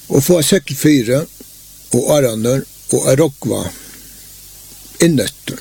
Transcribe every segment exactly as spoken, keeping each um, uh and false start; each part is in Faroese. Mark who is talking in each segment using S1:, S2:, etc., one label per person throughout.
S1: og få sekkelfire og araner og arokva innøtter.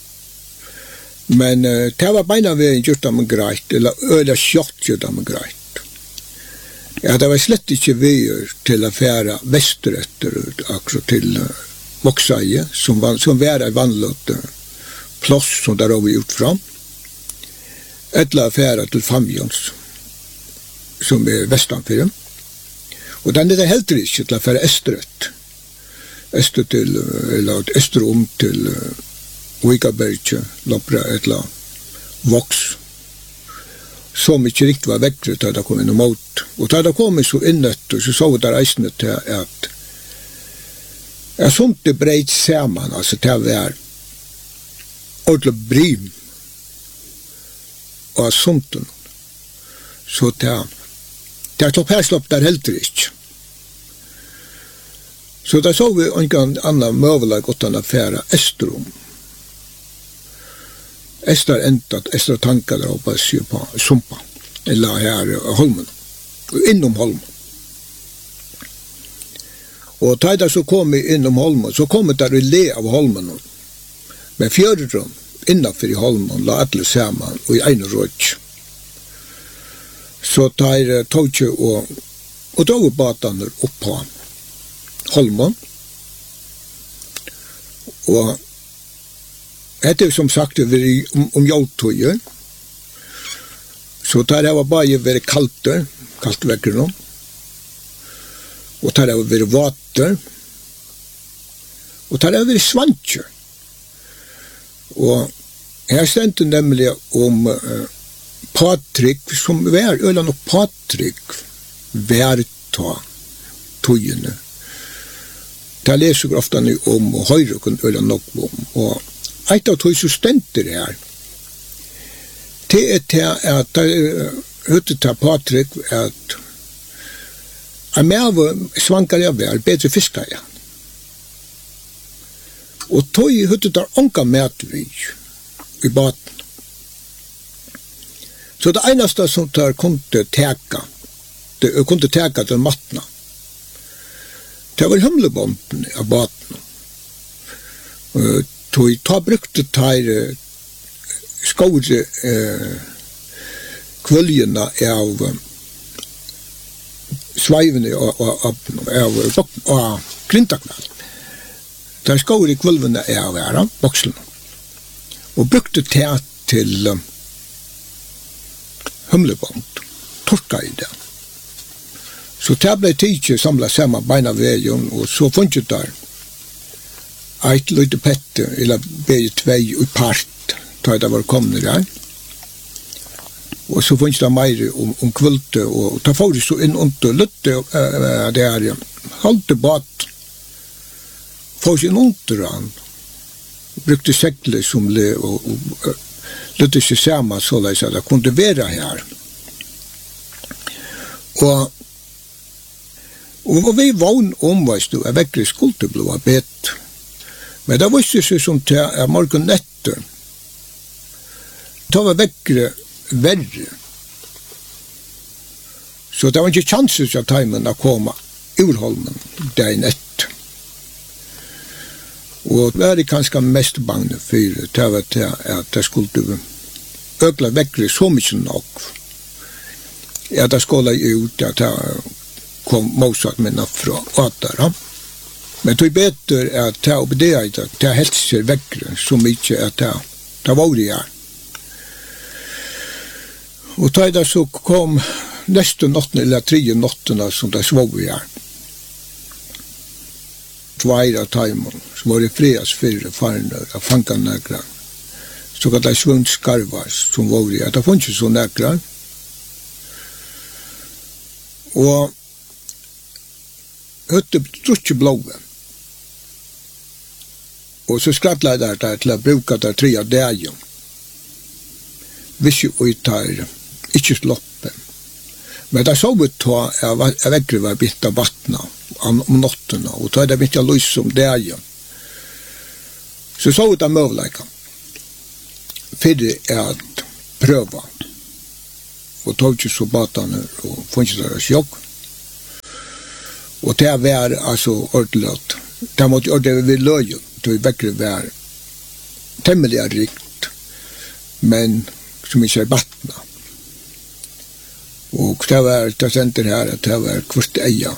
S1: Men uh, det var beina veien gjort av meg greit, eller øyla kjott gjort av meg greit. Ja, det var slett ikke veier til å fære vesterøtter akkurat til uh, Voksaie, som var, som var en vannløtt uh, plass som der har vi gjort fram. Etla affæra til Famjons, som er vestanfyrir. Og den er det helt ikke til affæra Estrøtt. Øster til, eller øster om til uh, Vikaberge, Lopra, etla Voks. Som ikke riktig var vekkret da det kom inn mot. Og da det kom så innøtt, så så det reisende til at jeg sånt det breit sammen, altså til å være ordentlig brim og sånt. Så til det er klopp her slopp der helt ikke. Så da så vi en annen møvelig godt an affæra Estrom. Ester entat, Ester tankar der oppe på Sumpa, eller her Holmen, innom Holmen. Og da jeg så kom jeg innom Holmen, så kom jeg der i le av Holmen, med fjørerum innenfor i Holmen, la alle sammen, og i ene råd. Så da jeg tog jeg og, og dog batene opp på Holmen, og det er som sagt om, om jordtøyer, så tar det var bare vært kaldt, kaldt vekker nå, og tar det var vært vater, og tar det var vært svantje. Og her stendte nemlig om uh, Patrik, som var, eller nok Patrik, værta tøyene. Det leser ofte om høyre, eller nok om, og et av tog så stenter her. Det er til at høyte til Patrik at er med svankere jeg vel, bedre fisker jeg. Og tog høyte til ånka medvig i baten. Så det eneste som tar kunne teka, det kunne teka til matna, det var humlebomben av baten. Og tog ta brukte tar skåre eh, kvöljena av sveivene av, av, av, av klintakvall. Der skåre kvöljena av ära, bokslene. Og brukte ta til um, humlebånd, torka i det. Så det ble tidlig samlet sammen beina veien, og så funnet der eit lite pette, eller begge tvei i part, da det var kommet der. Og så funnet det mer om, om kvulte, og da får de så inn under lytte uh, der, halte bat, får inn under han, brukte sekle som le, og, og uh, lytte seg sammen, så at det kunne være her. Og, og, og vi vogn om, veist du, er vekkere skulle bli bedt. Men det var ikke som til at morgen etter, det var vekkere verre. Så det var ikke chanser av timen å komme ur Holmen dagen etter. Og det var kanskje mest bange for det var til at det skulle økla vekkere så mye nok. Ja, det skulle ut at det kom motsatt minna fra åter. Men det er bedre at det er bedre at det helst ser vekkere så mye at det, det var det her. Og da det så kom neste nottene, eller tre nottene som det svog vi her. Tveir av timen, som var i fredags fyrre farner, av fankanekra. Så kan det svungt skarvar som var vi her. Det var ikke så nekra. Og høtte trutje blåve. Og så skrattla jeg der til å bruke der tre av dagen. Hvis jeg tar ikke sloppe. Men da så vi ta jeg vekkere var bitt av vattna om nottene, og da er det bitt av lys om dagen. Så så vi da møvleika. Fyrir er at prøva. Og tog ikke så batene og funnet der sjokk. Och det var alltså ordentligt. Det måste ordentligt vid löjen. Det var var tämligen rikt. Men som inte är vattna. Och det var det center här att det var kvart eja.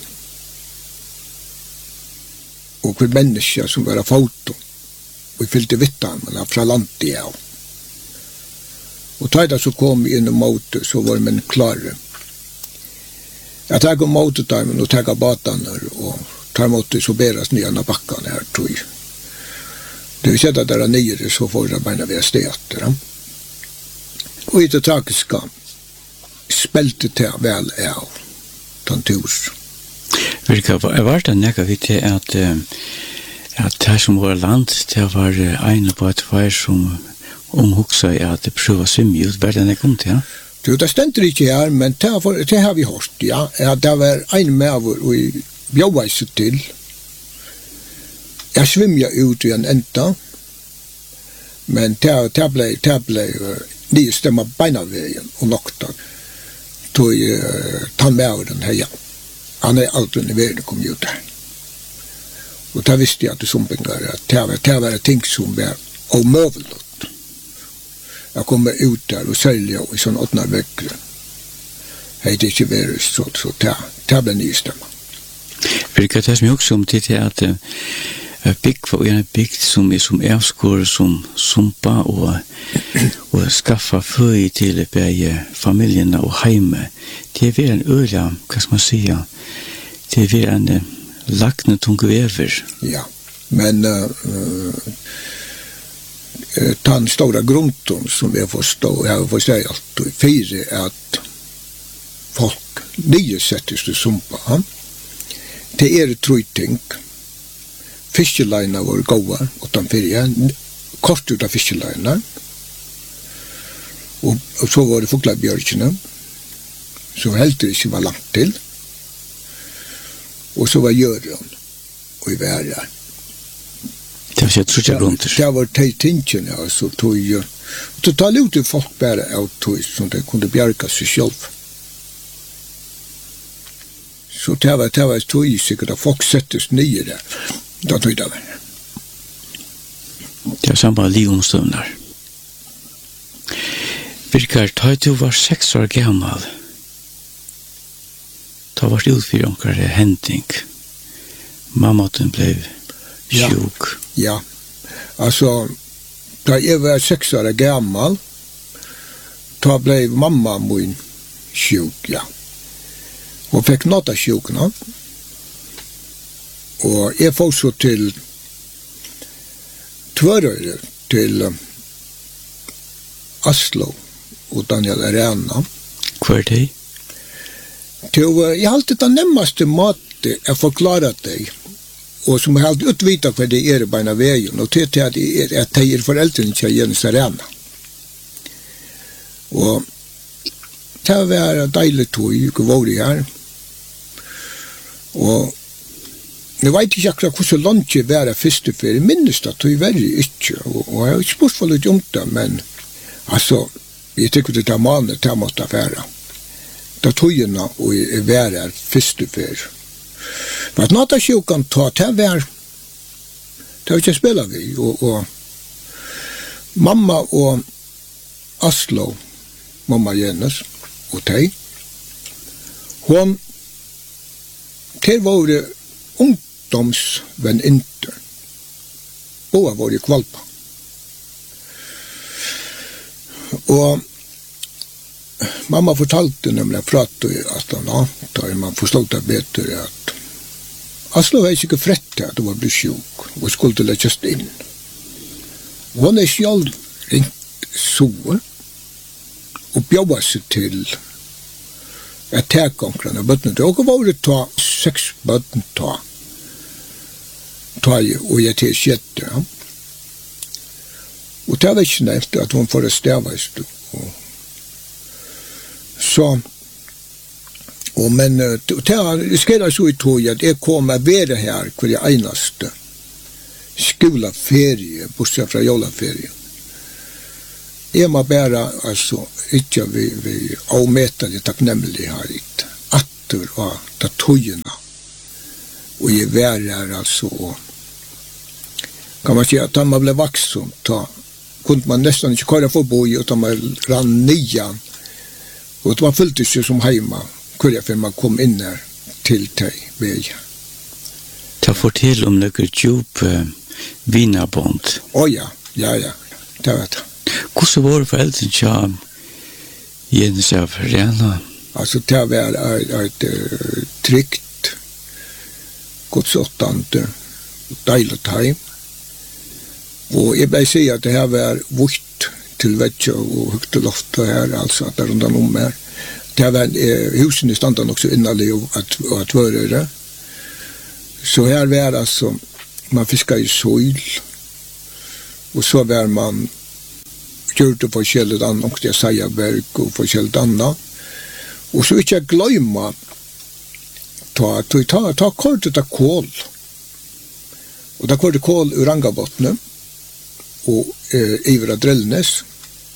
S1: Och kvart människa som var foto. Och vi fyllde vittan men från landet ja. Och tajda så kom vi in och mot så var man klar. Jag tar gå mot dem och tar batan och tar mot så beras nya na backan här tror jag. Det vill säga där nere så får jag bara vara steter. Och i det tragiska spelte det väl av tantus.
S2: Vilka var det näka vid det att att det som var land det var en på ett fire som omhuxa är att pröva svimma ut världen är kom till ja.
S1: Du det ständer inte här men det har det har vi hört ja att det var en med och bjöd sig till. Jag svimmade ut i en ända. Men det det blev det blev det stämmer beina vägen och nokta. Tog ta med den här ja. Han är alltid i världen kom ut där. Och där visste jag att det som pengar att det var det var ting som var omöjligt. Jag kommer ut där och sälja och sån åttna veckor. Hej det är ju så så ta ta blir ny stämma.
S2: Vilka det som också om det är att uh, bygg för en bygg som är som avskor som sumpa och och skaffa föj till bäge familjerna och hemme. Det är en öra, vad ska man säga? Det är en uh, lackne tungvever.
S1: Ja, men uh, uh, den stora grunton som vi får stå här får säga att fyra att folk nio sätts till sumpa. Det är tröjting. Fiskelina var goda utan färja. Kort utav fiskelina. Och, och så var det fåglabjörkina. Så helt det inte var långt till. Och så var Göran. Och i världen.
S2: Det var så tröjt runt.
S1: Det var tejtingen alltså tog ju. Totalt ut folk bara av tog som det kunde bjärka sig själv. Så det var det var tog i sig att folk sättes ner där. Då tog det.
S2: Det var samma livomstundar. Vilka tar du var sex år gammal? Ta vart ut för några händning. Mamma den blev
S1: ja.
S2: sjuk.
S1: Ja. Alltså då jag var sex år gammal då blev mamma min sjuk, ja. Och fick nåta sjukna. Och jag får så till tvärre till uh, Oslo och Daniel Arena.
S2: Kvar det?
S1: Till, uh, jag har alltid den närmaste maten jag förklarat dig. Och som jag har utvitat för det är bara vägen. Och till att det är att det är föräldrarna till Jens Arena. Och det var dejligt att jag var det här. Och jag vet inte akkurat hur så långt det var först för jag minns att det var inte. Och jag har inte spurt lite om det, men alltså, jag tycker att det är mannen det måste vara. Det tog jag och jag var där först för. Men att något sjukan tar det var det har inte spelat vi. Och, och mamma och Oslo, mamma Jens och dig, hon det var det ungdomsväninter. Båda var det kvalpa. Och mamma fortalte nämligen pratade att ja, då man förstod det bättre att Oslo var inte frätt att det var blivit sjuk och skulle läggas in. Hon är själv ringt så och bjöd sig till att tärkonkurrarna bötterna. Och var det ta sex bötten ta. Ta och jag till sjätte. Ja. Och det var inte efter att hon får stävas. Så och men det ska så i tog att jag kommer vara här för det enaste skolaferie, bortsett från jolaferie. Jag må bara alltså inte vi vi avmäta det tacknämlighet attur och ta tojorna och i världen alltså. Kan man säga att när man blev vuxen då kunde man nästan inte köra förbi utan man rann nian. Och det var fullt inte som hemma. Kunde för man kom in där till dig vägen.
S2: Ta fortell om några djup uh, vinabond.
S1: Åh ja, ja, ja. Det vet jag.
S2: Hur var föräldern tja Jens av Rena?
S1: Alltså det var ett, ett, ett tryggt, godsåttande, dejligt hem. Och jag vill säga att det här var vårt till vecka och högt loft här, alltså att det rundan om här. Det här var eh, husen i standen också innan att, att vara det. Så här var alltså, man fiskar i sol. Och så var man gjorde på kället annat och det säger verk och på kället annat. Och så inte glömma ta ta ta ta kortet av kol. Och där kortet kol ur Rangabottne och eh, Ivra Drellnes.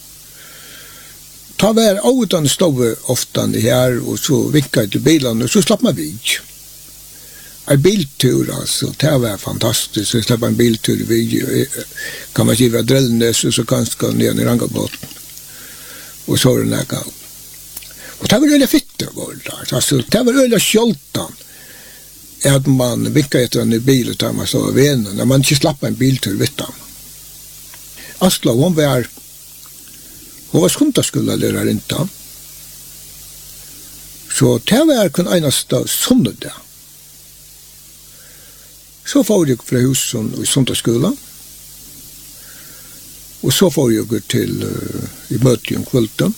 S1: Ta var utan stove ofta här och så vinkade till bilen och så slapp man vid. En biltur alltså, det var fantastiskt. Så släppa en biltur vid, kan man skriva Drellnes och så kanske ner i Rangabotten. Och så var det näka. Och det var öliga fitter var det. Alltså, det var öliga kjoltan. Att man vinkade efter en bil utan man stod av vännen. När man inte slapp en biltur vid dem. Asla, hon var hon var skundaskollärare inte. Så det var kun enaste söndag. Så får jag från husen i söndagsskolan. Och så får jag till uh, i möte om kvällen.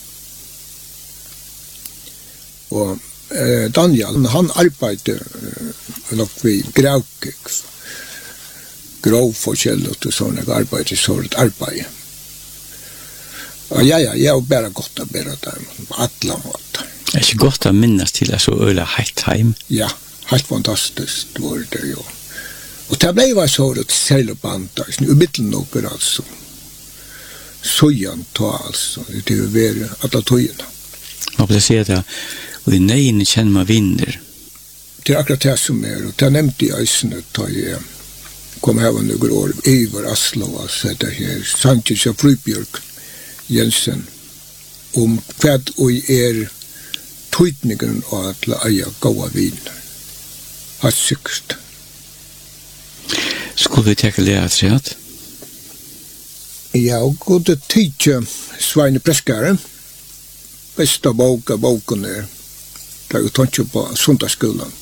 S1: Och uh, Daniel, han arbetade uh, nog vid Graukik. Grovforskjellet och sådana arbete, sådant arbete. Och ja, ja, jag har bara gått att bära där på alla måter.
S2: Det är inte gott att minnas till att så öla heitt heim.
S1: Ja, helt fantastiskt var det ju. Och det blev så att sälbantar, i mitten något alltså. Sojan ta alltså, det är väl alla tojerna.
S2: Man vill säga det, och i nejen känner man vinner.
S1: Det är akkurat det som är, och det nämnde jag i snöt, da jeg kom her var några år, Ivar Aslo, alltså det här, Sanchez och Frybjörk Jensen, om vad och er tydningen av att lägga goda viner. Har sykt.
S2: Skulle vi täcka det att säga?
S1: Ja, och god tid Sveine Preskaren. Bästa boka boken är. Det är ju tanke på söndagsskolan.